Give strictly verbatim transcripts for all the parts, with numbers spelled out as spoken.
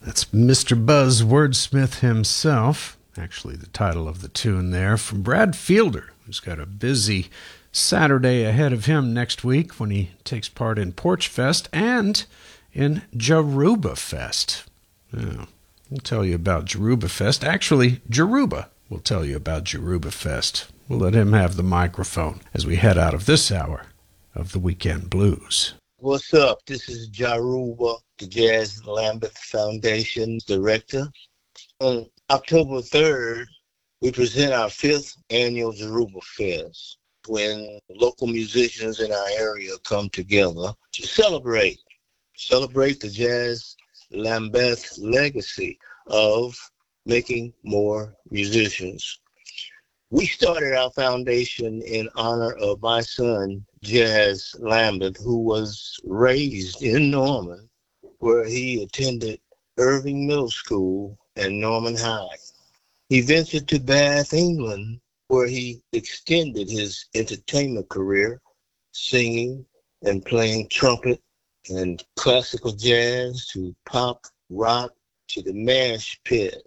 That's Mister Buzz Wordsmith himself. Actually, the title of the tune there from Brad Fielder, who's got a busy Saturday ahead of him next week when he takes part in Porch Fest and in Jaruba Fest. Yeah, we'll tell you about Jaruba Fest. Actually, Jaruba will tell you about Jaruba Fest. We'll let him have the microphone as we head out of this hour of the Weekend Blues. What's up? This is Jaruba, the Jazz Lambeth Foundation director. On October third, we present our fifth annual Jaruba Fest, when local musicians in our area come together to celebrate, celebrate the Jazz Lambeth legacy of making more musicians. We started our foundation in honor of my son, Jazz Lambeth, who was raised in Norman, where he attended Irving Middle School and Norman High. He ventured to Bath, England, where he extended his entertainment career, singing and playing trumpet and classical jazz to pop, rock, to the mash pit.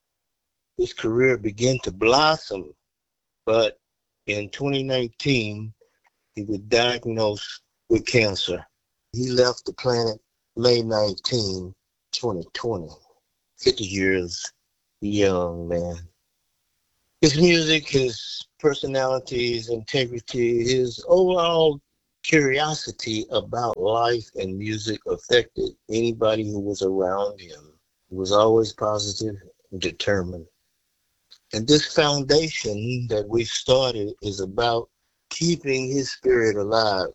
His career began to blossom, but in twenty nineteen, he was diagnosed with cancer. He left the planet May nineteenth, twenty twenty, fifty years young, man. His music, his personality, his integrity, his overall curiosity about life and music affected anybody who was around him. He was always positive and determined. And this foundation that we started is about keeping his spirit alive.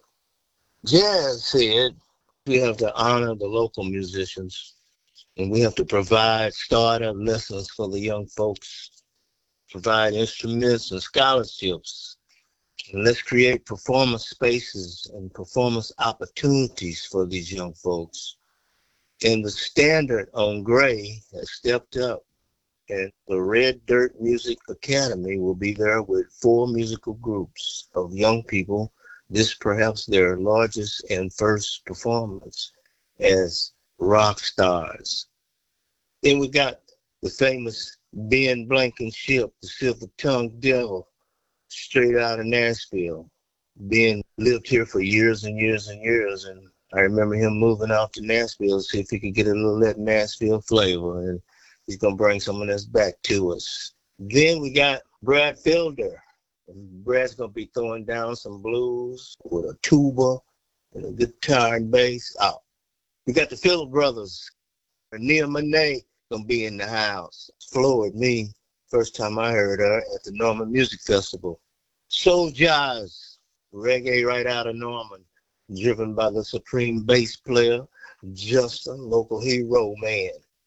Jazz said we have to honor the local musicians, and we have to provide startup lessons for the young folks, provide instruments and scholarships. And let's create performance spaces and performance opportunities for these young folks. And the Standard on Gray has stepped up, and the Red Dirt Music Academy will be there with four musical groups of young people. This perhaps their largest and first performance as rock stars. Then we got the famous Ben Blankenship, the Silver-Tongued Devil, straight out of Nashville. Ben lived here for years and years and years, and I remember him moving out to Nashville to see if he could get a little of that Nashville flavor, and he's going to bring some of this back to us. Then we got Brad Fielder. Brad's going to be throwing down some blues with a tuba and a guitar and bass. Oh, we got the Fiddle Brothers. Nia Monet going to be in the house. Floored me first time I heard her at the Norman Music Festival. Soul Jazz, reggae right out of Norman, driven by the supreme bass player, Justin, local hero, man.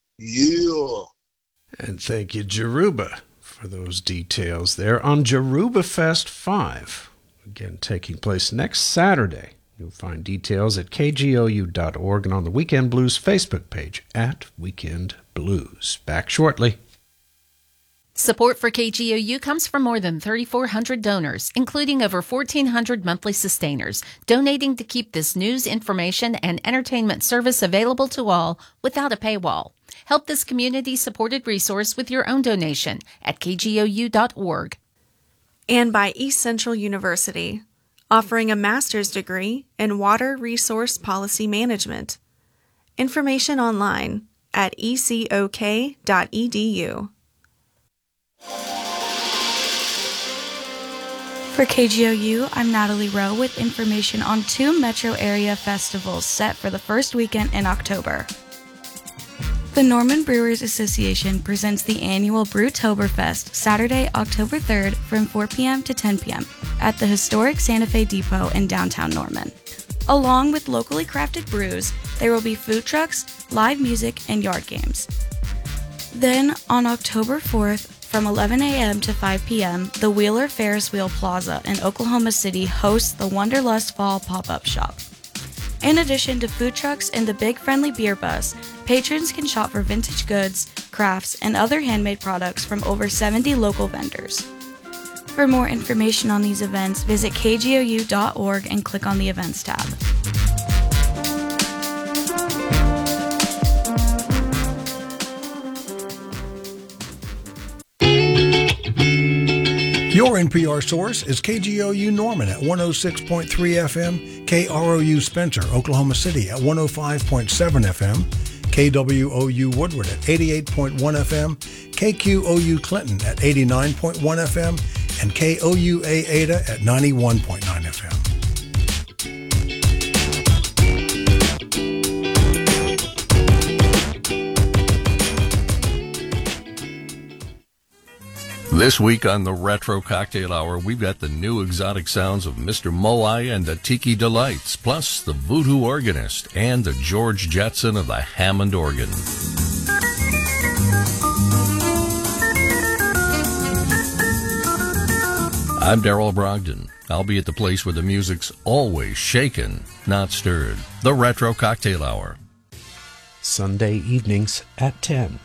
Yeah. And thank you, Jaruba, for those details there on Jaruba Fest five. Again, taking place next Saturday. You'll find details at k g o u dot org and on the Weekend Blues Facebook page at Weekend Blues. Back shortly. Support for K G O U comes from more than thirty-four hundred donors, including over fourteen hundred monthly sustainers, donating to keep this news, information, and entertainment service available to all without a paywall. Help this community-supported resource with your own donation at k g o u dot org. And by East Central University, offering a master's degree in Water Resource Policy Management. Information online at e c o k dot e d u. For K G O U, I'm Natalie Rowe with information on two metro area festivals set for the first weekend in October. The Norman Brewers Association presents the annual Brewtoberfest Saturday, October third from four p.m. to ten p.m. at the historic Santa Fe Depot in downtown Norman. Along with locally crafted brews, there will be food trucks, live music, and yard games. Then, on October fourth, from eleven a.m. to five p.m., the Wheeler Ferris Wheel Plaza in Oklahoma City hosts the Wanderlust Fall pop-up shop. In addition to food trucks and the Big Friendly Beer Bus, patrons can shop for vintage goods, crafts, and other handmade products from over seventy local vendors. For more information on these events, visit k g o u dot org and click on the Events tab. Your N P R source is K G O U Norman at one oh six point three F M, K R O U Spencer, Oklahoma City at one oh five point seven F M, K W O U Woodward at eighty-eight point one F M, K Q O U Clinton at eighty-nine point one F M, and K O U A Ada at ninety-one point nine F M. This week on the Retro Cocktail Hour, we've got the new exotic sounds of Mister Moai and the Tiki Delights, plus the Voodoo Organist and the George Jetson of the Hammond Organ. I'm Darrell Brogdon. I'll be at the place where the music's always shaken, not stirred. The Retro Cocktail Hour. Sunday evenings at ten.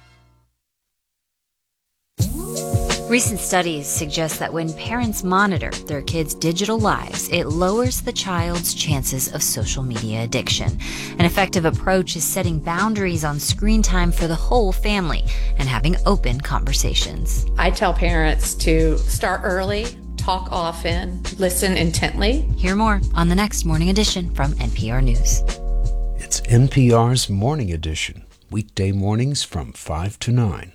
Recent studies suggest that when parents monitor their kids' digital lives, it lowers the child's chances of social media addiction. An effective approach is setting boundaries on screen time for the whole family and having open conversations. I tell parents to start early, talk often, listen intently. Hear more on the next Morning Edition from N P R News. It's N P R's Morning Edition, weekday mornings from five to nine.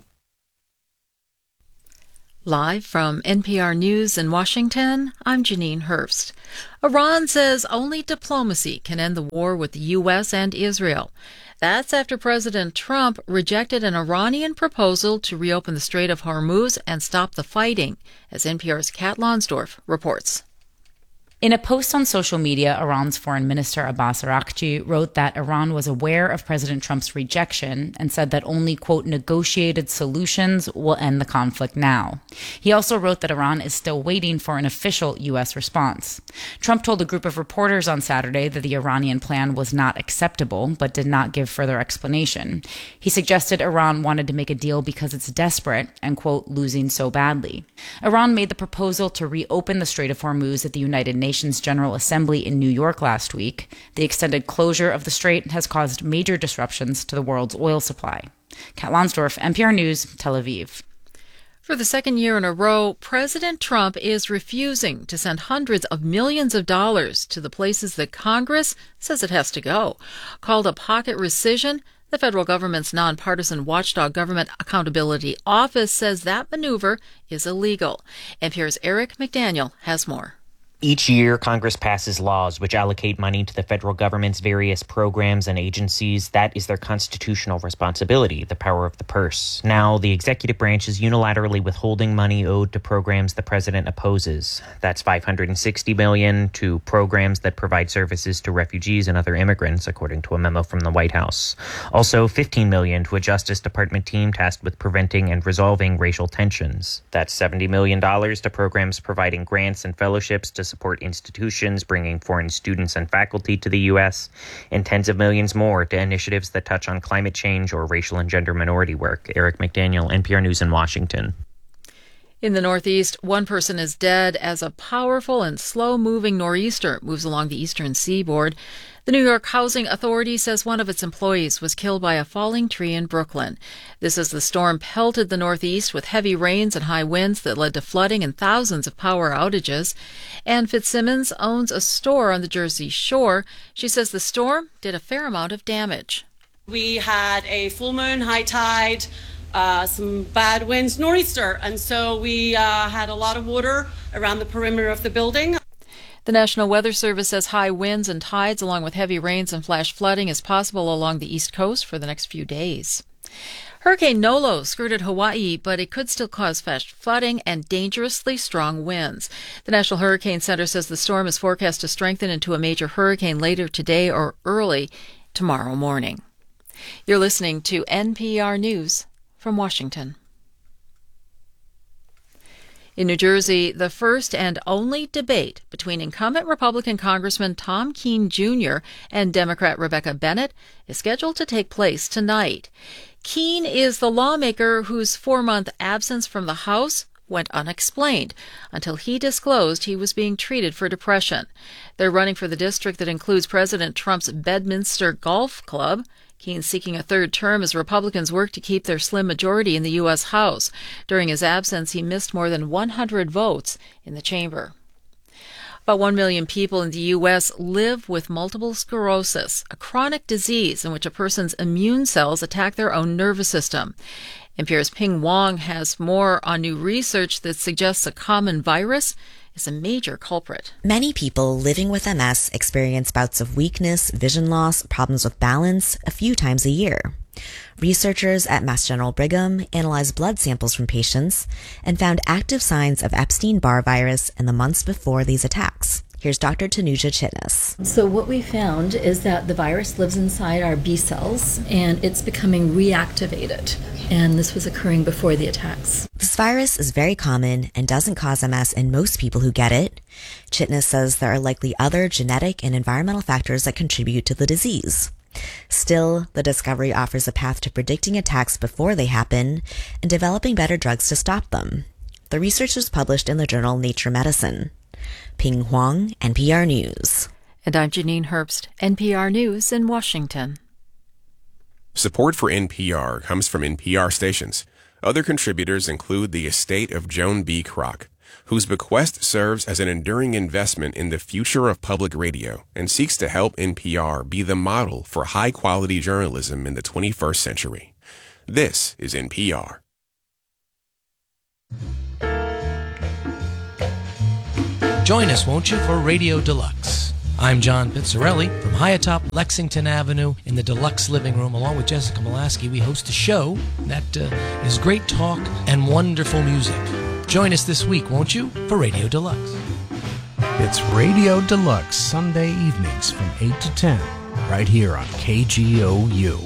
Live from N P R News in Washington, I'm Janine Hurst. Iran says only diplomacy can end the war with the U S and Israel. That's after President Trump rejected an Iranian proposal to reopen the Strait of Hormuz and stop the fighting, as N P R's Kat Lonsdorf reports. In a post on social media, Iran's Foreign Minister Abbas Araghchi wrote that Iran was aware of President Trump's rejection and said that only, quote, negotiated solutions will end the conflict now. He also wrote that Iran is still waiting for an official U S response. Trump told a group of reporters on Saturday that the Iranian plan was not acceptable, but did not give further explanation. He suggested Iran wanted to make a deal because it's desperate and, quote, losing so badly. Iran made the proposal to reopen the Strait of Hormuz at the United Nations General Assembly in New York last week. The extended closure of the strait has caused major disruptions to the world's oil supply. Kat Lonsdorf, N P R News, Tel Aviv. For the second year in a row, President Trump is refusing to send hundreds of millions of dollars to the places that Congress says it has to go. Called a pocket rescission, the federal government's nonpartisan watchdog Government Accountability Office says that maneuver is illegal. N P R's Eric McDaniel has more. Each year, Congress passes laws which allocate money to the federal government's various programs and agencies. That is their constitutional responsibility, the power of the purse. Now, the executive branch is unilaterally withholding money owed to programs the president opposes. That's five hundred sixty million dollars to programs that provide services to refugees and other immigrants, according to a memo from the White House. Also, fifteen million dollars to a Justice Department team tasked with preventing and resolving racial tensions. That's seventy million dollars to programs providing grants and fellowships to support institutions bringing foreign students and faculty to the U S, and tens of millions more to initiatives that touch on climate change or racial and gender minority work. Eric McDaniel, N P R News in Washington. In the Northeast, one person is dead as a powerful and slow-moving nor'easter moves along the eastern seaboard. The New York Housing Authority says one of its employees was killed by a falling tree in Brooklyn. This as the storm pelted the Northeast with heavy rains and high winds that led to flooding and thousands of power outages. Ann Fitzsimmons owns a store on the Jersey Shore. She says the storm did a fair amount of damage. We had a full moon, high tide, uh, some bad winds, nor'easter, and so we uh, had a lot of water around the perimeter of the building. The National Weather Service says high winds and tides along with heavy rains and flash flooding is possible along the East Coast for the next few days. Hurricane Nolo skirted Hawaii, but it could still cause flash flooding and dangerously strong winds. The National Hurricane Center says the storm is forecast to strengthen into a major hurricane later today or early tomorrow morning. You're listening to N P R News from Washington. In New Jersey, the first and only debate between incumbent Republican Congressman Tom Keene Junior and Democrat Rebecca Bennett is scheduled to take place tonight. Keene is the lawmaker whose four-month absence from the House went unexplained until he disclosed he was being treated for depression. They're running for the district that includes President Trump's Bedminster Golf Club. Keene's seeking a third term as Republicans work to keep their slim majority in the U S House. During his absence, he missed more than one hundred votes in the chamber. About one million people in the U S live with multiple sclerosis, a chronic disease in which a person's immune cells attack their own nervous system. N P R's Ping Wong has more on new research that suggests a common virus is a major culprit. Many people living with M S experience bouts of weakness, vision loss, problems with balance a few times a year. Researchers at Mass General Brigham analyzed blood samples from patients and found active signs of Epstein-Barr virus in the months before these attacks. Here's Doctor Tanuja Chitnis. So what we found is that the virus lives inside our B cells and it's becoming reactivated. And this was occurring before the attacks. This virus is very common and doesn't cause M S in most people who get it. Chitnis says there are likely other genetic and environmental factors that contribute to the disease. Still, the discovery offers a path to predicting attacks before they happen and developing better drugs to stop them. The research was published in the journal Nature Medicine. Ping Huang, N P R News. And I'm Janine Herbst, N P R News in Washington. Support for N P R comes from N P R stations. Other contributors include the estate of Joan B. Kroc, whose bequest serves as an enduring investment in the future of public radio and seeks to help N P R be the model for high-quality journalism in the twenty-first century. This is N P R. Join us, won't you, for Radio Deluxe. I'm John Pizzarelli from high atop Lexington Avenue in the Deluxe Living Room. Along with Jessica Molaski, we host a show that uh, is great talk and wonderful music. Join us this week, won't you, for Radio Deluxe. It's Radio Deluxe, Sunday evenings from eight to ten, right here on K G O U.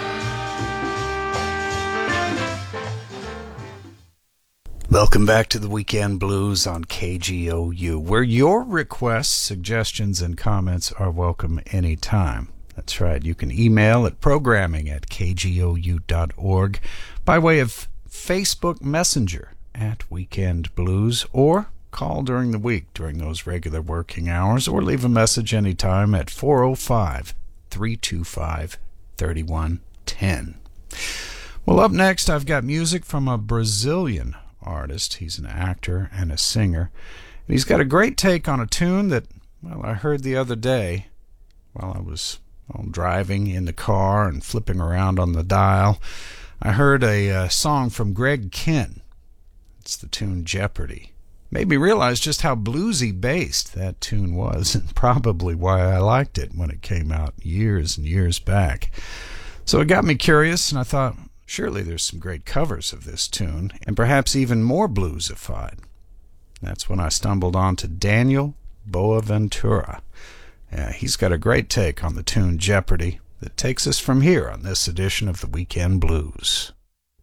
Welcome back to the Weekend Blues on K G O U, where your requests, suggestions, and comments are welcome anytime. That's right. You can email at programming at k g o u dot org by way of Facebook Messenger at Weekend Blues, or call during the week during those regular working hours, or leave a message anytime at four oh five, three two five, three one one zero. Well, up next, I've got music from a Brazilian artist. He's an actor and a singer. And he's got a great take on a tune that, well, I heard the other day while I was well, driving in the car and flipping around on the dial. I heard a uh, song from Greg Kihn. It's the tune Jeopardy. Made me realize just how bluesy based that tune was, and probably why I liked it when it came out years and years back. So it got me curious, and I thought, surely there's some great covers of this tune, and perhaps even more bluesified. That's when I stumbled onto Daniel Boaventura. Uh, he's got a great take on the tune Jeopardy that takes us from here on this edition of the Weekend Blues.